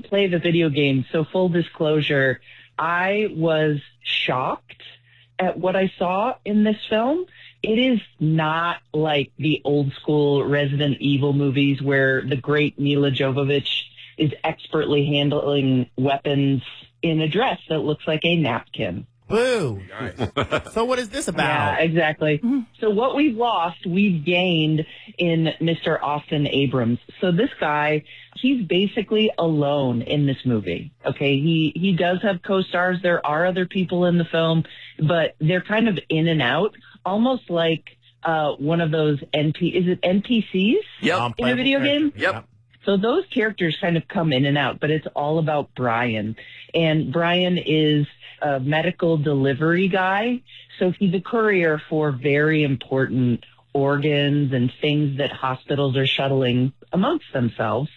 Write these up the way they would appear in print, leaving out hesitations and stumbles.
play the video game, so full disclosure, I was shocked at what I saw in this film. It is not like the old school Resident Evil movies where the great Mila Jovovich is expertly handling weapons in a dress that looks like a napkin. Boo. Nice. So what is this about? Yeah, exactly. So what we've lost, we've gained in Mr. Austin Abrams. So this guy, he's basically alone in this movie. Okay, he does have co-stars. There are other people in the film, but they're kind of in and out, almost like one of those is it NPCs in a video game? Yep. So those characters kind of come in and out, but it's all about Brian. And Brian is a medical delivery guy. So he's a courier for very important organs and things that hospitals are shuttling amongst themselves.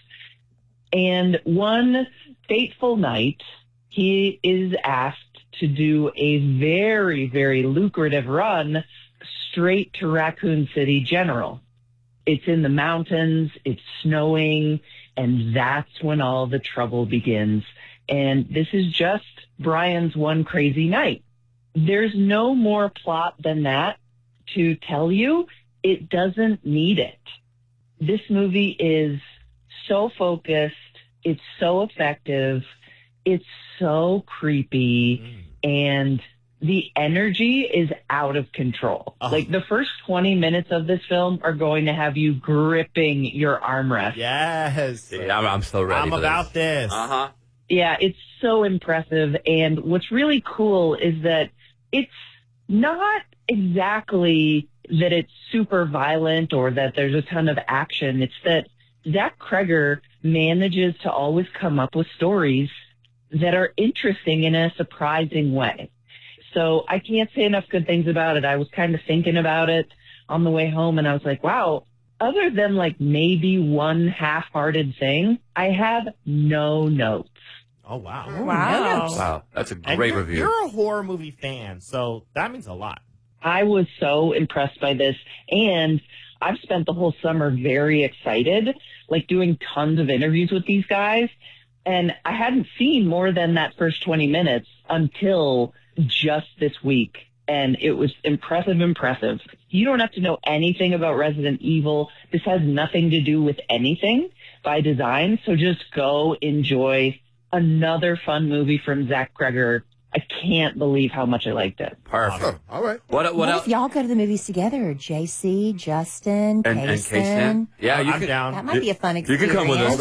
And one fateful night, he is asked to do a very, very lucrative run straight to Raccoon City General. It's in the mountains, it's snowing, and that's when all the trouble begins. And this is just Brian's one crazy night. There's no more plot than that to tell you. It doesn't need it. This movie is so focused. It's so effective. It's so creepy. And the energy is out of control. Oh. Like the first 20 minutes of this film are going to have you gripping your armrest. Yes. Yeah, I'm so ready. I'm about this. Uh-huh. Yeah, it's so impressive. And what's really cool is that it's not exactly that it's super violent or that there's a ton of action. It's that Zach Cregger manages to always come up with stories that are interesting in a surprising way. So I can't say enough good things about it. I was kind of thinking about it on the way home, and I was like, wow, other than like maybe one half-hearted thing, I have no notes. Oh, wow. Wow. That's a great review. You're a horror movie fan, so that means a lot. I was so impressed by this, and I've spent the whole summer very excited, like doing tons of interviews with these guys, and I hadn't seen more than that first 20 minutes until just this week, and it was impressive. You don't have to know anything about Resident Evil. This has nothing to do with anything by design, so just go enjoy another fun movie from Zach Cregger. I can't believe how much I liked it. Perfect. Oh, all right. What if y'all go to the movies together? JC, Justin, Kaysen. Yeah, I'm down. That might be a fun You experience. can come with us.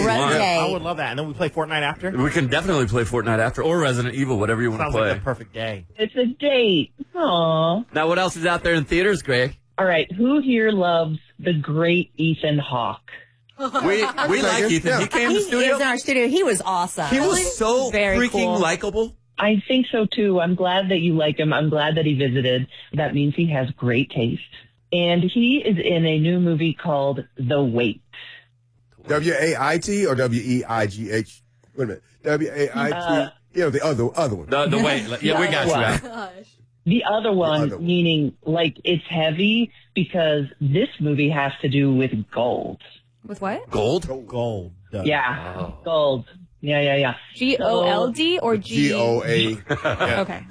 I would love that. And then we play Fortnite after? We can definitely play Fortnite after, or Resident Evil, whatever you want to Sounds play. like the perfect day. It's a date. Aww. Now, what else is out there in theaters, Greg? All right, who here loves the great Ethan Hawke? We like Ethan. Yeah. He came to the He studio. is in our studio. He was awesome. He was so Very freaking cool. likable. I think so, too. I'm glad that you like him. I'm glad that he visited. That means he has great taste. And he is in a new movie called The Wait. W-A-I-T or W-E-I-G-H? Wait a minute. W-A-I-T. The other one. The wait. Yeah, we got you. Right. Gosh. The other one, meaning like it's heavy because this movie has to do with gold. With what? Gold? Gold. Yeah, Oh. gold. Yeah. G-O-L-D or G? G-O-A. Okay.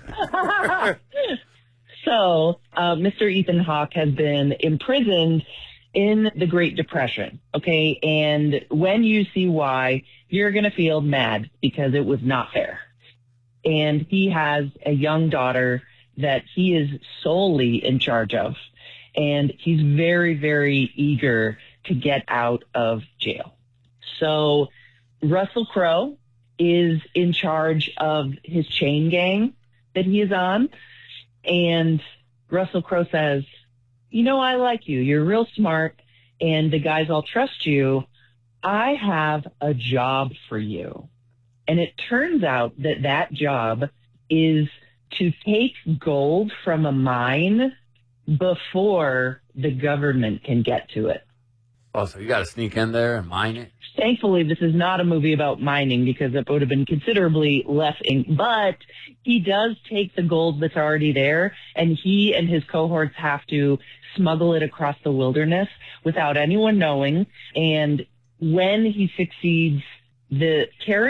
So, Mr. Ethan Hawke has been imprisoned in the Great Depression, okay? And when you see why, you're going to feel mad because it was not fair. And he has a young daughter that he is solely in charge of. And he's very, very eager to get out of jail. So Russell Crowe is in charge of his chain gang that he is on. And Russell Crowe says, I like you. You're real smart. And the guys all trust you. I have a job for you. And it turns out that that job is to take gold from a mine before the government can get to it. Oh, so you got to sneak in there and mine it? Thankfully, this is not a movie about mining because it would have been considerably less ink. But he does take the gold that's already there, and he and his cohorts have to smuggle it across the wilderness without anyone knowing. And when he succeeds, the character